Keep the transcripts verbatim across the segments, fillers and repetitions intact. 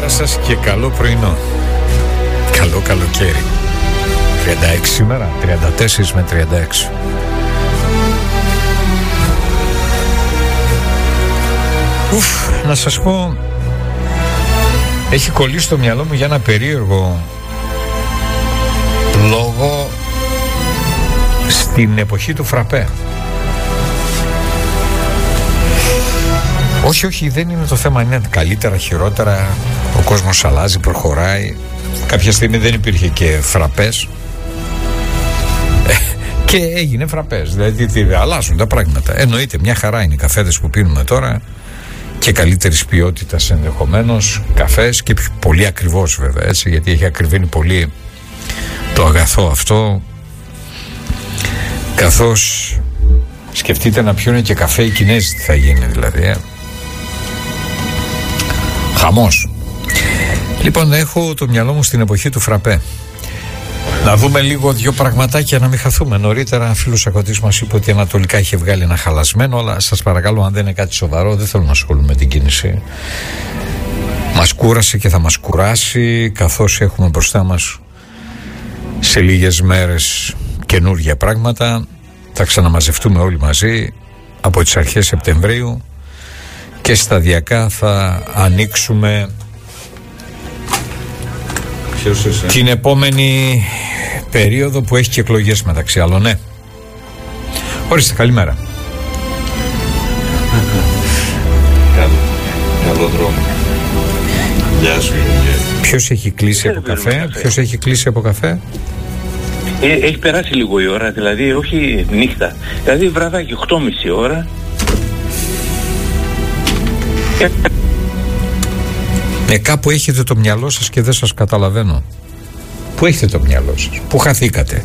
Καλημέρα σας και καλό πρωινό. Καλό καλοκαίρι. τριάντα έξι σήμερα, τριάντα τέσσερα με τριάντα έξι. Ουφ, να σας πω, έχει κολλήσει στο μυαλό μου για ένα περίεργο λόγο στην εποχή του φραπέ. Όχι, όχι, δεν είναι το θέμα, είναι καλύτερα, χειρότερα, ο κόσμος αλλάζει, προχωράει. Κάποια στιγμή δεν υπήρχε και φραπές και έγινε φραπές, δηλαδή αλλάζουν τα πράγματα. Εννοείται, μια χαρά είναι οι καφέδες που πίνουμε τώρα και καλύτερης ποιότητας ενδεχομένως καφές και πολύ ακριβώς βέβαια, έτσι, γιατί έχει ακριβήνει πολύ το αγαθό αυτό, καθώς σκεφτείτε να πιούνε και καφέ οι Κινέζοι, τι θα γίνει δηλαδή, ε? Χαμός. Λοιπόν, έχω το μυαλό μου στην εποχή του φραπέ. Να δούμε λίγο δύο πραγματάκια, να μην χαθούμε. Νωρίτερα, φίλος ακροτής μας είπε ότι ανατολικά είχε βγάλει ένα χαλασμένο, αλλά σας παρακαλώ, αν δεν είναι κάτι σοβαρό, δεν θέλω να ασχολούμαι με την κίνηση. Μας κούρασε και θα μας κουράσει, καθώς έχουμε μπροστά μας σε λίγες μέρες καινούργια πράγματα. Θα ξαναμαζευτούμε όλοι μαζί από τις αρχές Σεπτεμβρίου και σταδιακά θα ανοίξουμε την επόμενη περίοδο που έχει και εκλογές μεταξύ άλλων, ναι. Ορίστε, καλημέρα. Καλό, καλό δρόμο. Γεια σου. Ποιος έχει κλείσει από καφέ, ποιος έχει κλείσει από καφέ. Ε, έχει περάσει λίγο η ώρα, δηλαδή όχι νύχτα. Δηλαδή βραδάκι οκτώ και μισή ώρα. Ε, κάπου έχετε το μυαλό σας και δεν σας καταλαβαίνω. Πού έχετε το μυαλό σας, πού χαθήκατε?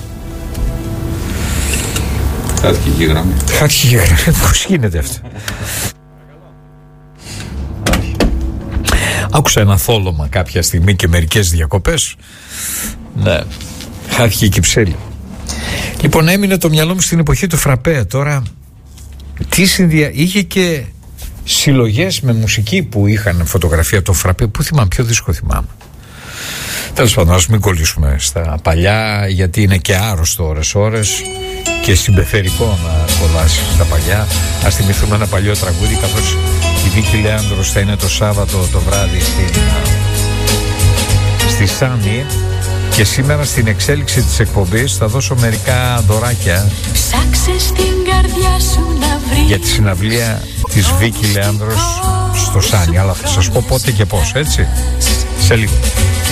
Χάθηκε η γραμμή. Χάθηκε η γραμμή, πώς γίνεται αυτό? Άκουσα ένα θόλωμα κάποια στιγμή και μερικές διακοπές. Ναι, χάθηκε η Κυψέλη. Λοιπόν, έμεινε το μυαλό μου στην εποχή του φραπέ. Τώρα, τι συνδυα... είχε και συλλογές με μουσική που είχαν φωτογραφία το φραπέ. Πού θυμάμαι, πιο δύσκολο θυμάμαι. Τέλος πάντων, ας μην κολλήσουμε στα παλιά, γιατί είναι και άρρωστο ώρες ώρες και συμπεθερικό να κολλάσει στα παλιά. Ας θυμηθούμε ένα παλιό τραγούδι, καθώς η Βίκη Λέανδρος θα είναι το Σάββατο το βράδυ στην, στη Σάμι, και σήμερα στην εξέλιξη της εκπομπής θα δώσω μερικά δωράκια για τη συναυλία της Βίκη Λέανδρος στο Σάνι, αλλά θα σας πω πότε και πώς, έτσι, σε λίγο.